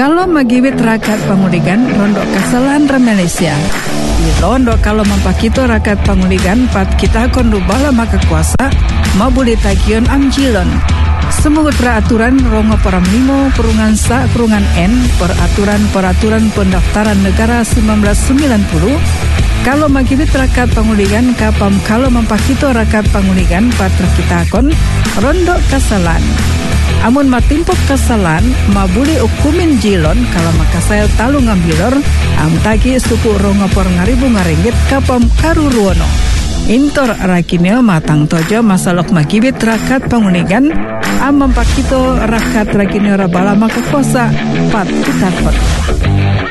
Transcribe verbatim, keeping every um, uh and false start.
Kalau magiwit rakyat panguligan rondok kasalan Malaysia. Londo kalau mempakito rakyat panguligan pat kita kondu bala maka kuasa mau boleh tagion amjilon. Semua peraturan rongo param limo perungan sa perungan N peraturan-peraturan pendaftaran negara sembilan belas sembilan puluh kalau magibit rakyat panguligan kapam kalau mempakito rakyat panguligan patra kita kon rondo kasalan. Amun matimpok kasalan mabuli ukumin jilon kalau makasayal talu ngambilor am tagi suku rongo por ngaribu ngaringgit kapam karuruono. Intor rakineo matang tojo masalok magibit rakyat panguligan am mempakito rakyat rakineo rabala makakosa pat kita kot.